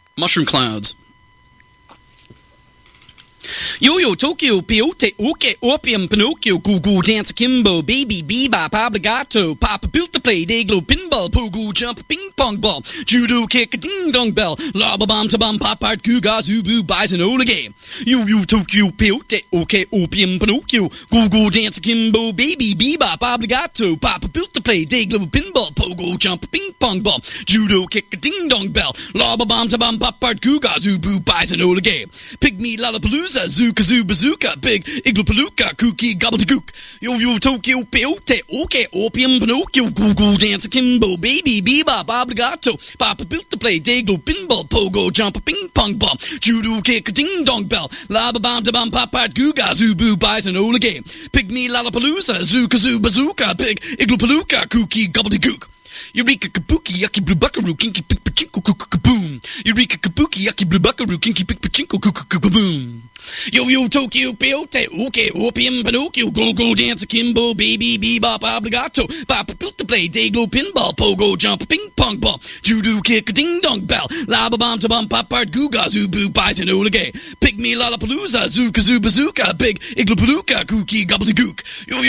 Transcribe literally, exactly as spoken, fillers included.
Mushroom clouds. Yo-yo, Tokyo, Peyote, Oke, Opium, Pinocchio, Goo-Goo, Dance, Kimbo, Baby, Bebop, Obligato, Papa Built to Play, Dayglow, Pinball, Pogo, Jump, Ping Pong Ball, Judo Kick, Ding-Dong Bell, Lobba Bomb, Tabum, Pop Art, Cougar, Zubu, Bison, Olige. Yo-yo, Tokyo, Peyote, Oke, Opium, Pinocchio, Goo-Goo, Dance, Kimbo, Baby, Bebop, Obligato, Papa Built to Play, Dayglow, Pinball, Pogo, Jump, Ping Pong Ball, Judo Kick, Ding-Dong Bell, Lobba Bomb, Tabum, Pop Art, Cougar, Zubu, Bison, Olige. Pygmy, Lollapalooza, Zoo-Kazoo, Bazooka, Big Igloo-Palooka, Kooky, Gobbledygook. Yo-yo, Tokyo, Peyote, Oke, Opium, Pinocchio, Goo-Goo, Dance, Kimbo, Baby, Bebop, Obligato, Papa Built to Play, Dayglow, Pinball, Pogo, Jump, Ping Pong Ball, Judo Kick, Ding-Dong Bell, Lobba Bomb, Da-Bum, Pop-Art, Googa, Zubu, Bison, Olige. Pygmy, Lollapalooza, Zoo-Kazoo, Bazooka, Big Igloo-Palooka, Kooky, Gobbledygook. Eureka kabuki yucky blue buckaroo kinky pick pachinko kuku kaboom. Eureka kabuki yucky blue buckaroo kinky pick pachinko kuku kaboom. Yo yo Tokyo Peyote, Oke, Opium, Pinocchio, Go Go Dance, Kimbo, Baby, Bebop, Obligato, Papa Built to Play, Dayglow, Pinball, Pogo, Jump, Ping Pong Ball, Judo Kick, Ding Dong Bell, Lobba Bomb, Tabum, Pop Art, Googa, Zubu, Bison, Olige. Pygmy, Lollapalooza, Zoo-Kazoo, Bazooka, Big Igloo-Palooka, Kooky, Gobbledygook. Yo yo